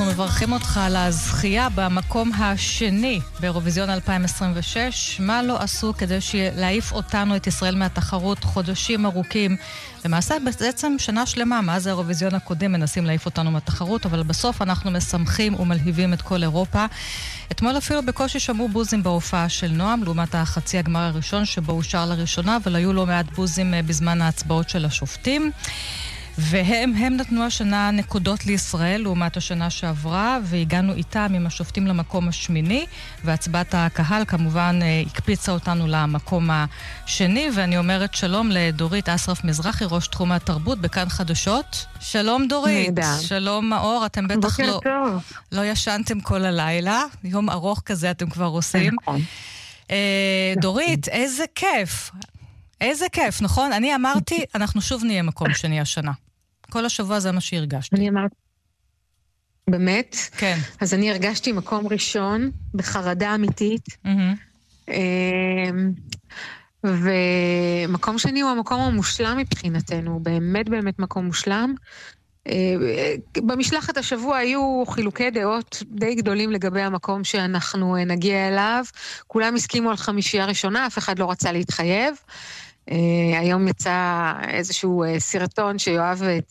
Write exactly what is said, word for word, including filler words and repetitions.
אנחנו מברכים אותך על הזכייה במקום השני באירוויזיון אלפיים עשרים ושש. מה לא עשו כדי להעיף אותנו, את ישראל, מהתחרות חודשים ארוכים? למעשה בעצם שנה שלמה, מאז האירוויזיון הקודם מנסים להעיף אותנו מהתחרות, אבל בסוף אנחנו משמחים ומלהיבים את כל אירופה. אתמול אפילו בקושי שמעו בוזים בהופעה של נועם, לעומת החצי הגמר הראשון שבו הוא שר לראשונה, אבל היו לא מעט בוזים בזמן ההצבעות של השופטים. והם הם נתנו השנה נקודות לישראל לעומת השנה שעברה, והגענו איתם עם השופטים למקום השמיני, והצבעת הקהל כמובן הקפיצה אותנו למקום השני. ואני אומרת שלום לדורית אסרף מזרחי, ראש תחום התרבות בכאן חדשות. שלום דורית. נהדר. שלום מאור, אתם בטח לא, טוב. לא ישנתם כל הלילה, יום ארוך כזה אתם כבר עושים. נכון. אה, דורית, איזה כיף. איזה כיף, נכון? אני אמרתי, אנחנו שוב נהיה מקום שני השנה. כל השבוע זה מה שהרגשתי. אני אמרתי, באמת? כן. אז אני הרגשתי מקום ראשון, בחרדה אמיתית. Mm-hmm. ומקום שני הוא המקום המושלם מבחינתנו, באמת באמת מקום מושלם. במשלחת השבוע היו חילוקי דעות די גדולים לגבי המקום שאנחנו נגיע אליו. כולם הסכימו על חמישייה ראשונה, אף אחד לא רצה להתחייב. היום יצא איזשהו סרטון שיואב